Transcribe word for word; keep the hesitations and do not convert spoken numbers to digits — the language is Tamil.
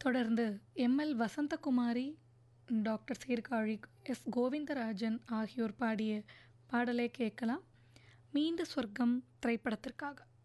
தொடர்ந்து ML. Vasanthakumari, doctor Sirkazhi S. Govindarajan ஆகியோர் பாடிய பாடலை கேட்கலாம். மீண்டு சொர்க்கம் திரைப்படத்திற்காக.